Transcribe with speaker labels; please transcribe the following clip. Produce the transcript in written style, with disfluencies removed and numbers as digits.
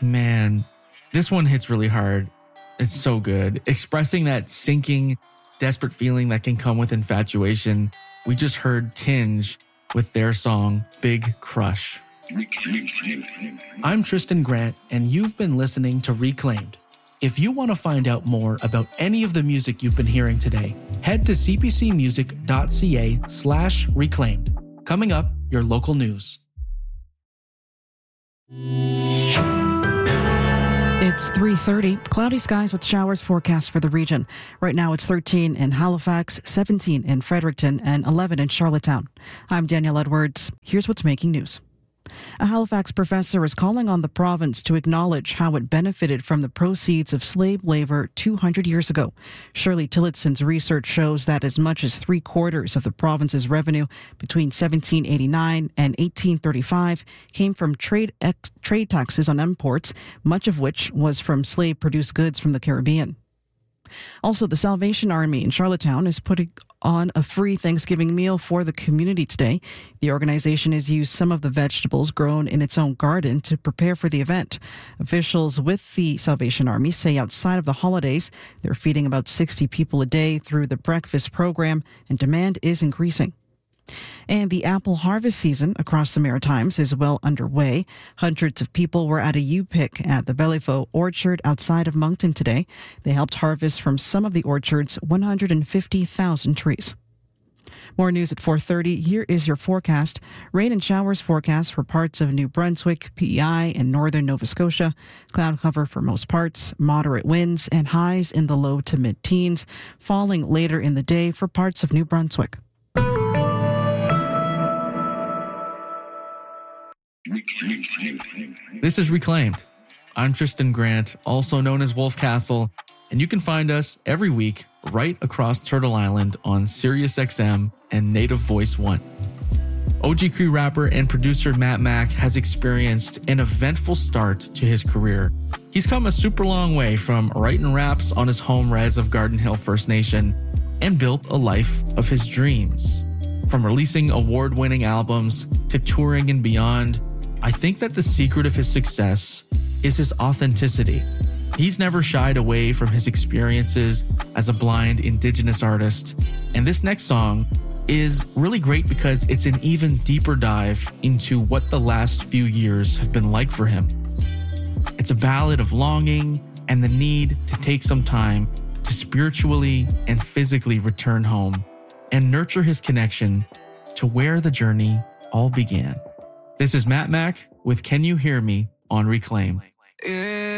Speaker 1: man, this one hits really hard. It's so good. Expressing that sinking, desperate feeling that can come with infatuation. We just heard Tinge with their song, Big Crush.
Speaker 2: I'm Tristan Grant, and you've been listening to Reclaimed. If you want to find out more about any of the music you've been hearing today, head to cpcmusic.ca/reclaimed. Coming up, your local news.
Speaker 3: It's 3:30, cloudy skies with showers forecast for the region. Right now it's 13 in Halifax, 17 in Fredericton, and 11 in Charlottetown. I'm Danielle Edwards. Here's what's making news. A Halifax professor is calling on the province to acknowledge how it benefited from the proceeds of slave labor 200 years ago. Shirley Tillotson's research shows that as much as 3/4 of the province's revenue between 1789 and 1835 came from trade taxes on imports, much of which was from slave-produced goods from the Caribbean. Also, the Salvation Army in Charlottetown is putting on a free Thanksgiving meal for the community today. The organization has used some of the vegetables grown in its own garden to prepare for the event. Officials with the Salvation Army say outside of the holidays, they're feeding about 60 people a day through the breakfast program, and demand is increasing. And the apple harvest season across the Maritimes is well underway. Hundreds of people were at a U-pick at the Bellefaux Orchard outside of Moncton today. They helped harvest from some of the orchard's 150,000 trees. More news at 4:30. Here is your forecast. Rain and showers forecast for parts of New Brunswick, PEI, and northern Nova Scotia. Cloud cover for most parts. Moderate winds and highs in the low to mid-teens. Falling later in the day for parts of New Brunswick.
Speaker 1: This is Reclaimed. I'm Tristan Grant, also known as Wolf Castle, and you can find us every week right across Turtle Island on SiriusXM and Native Voice 1. OG Cree rapper and producer Matt Mack has experienced an eventful start to his career. He's come a super long way from writing raps on his home res of Garden Hill First Nation and built a life of his dreams. From releasing award-winning albums to touring and beyond, I think that the secret of his success is his authenticity. He's never shied away from his experiences as a blind Indigenous artist, and this next song is really great because it's an even deeper dive into what the last few years have been like for him. It's a ballad of longing and the need to take some time to spiritually and physically return home and nurture his connection to where the journey all began. This is Matt Mack with Can You Hear Me on Reclaim.
Speaker 4: Yeah.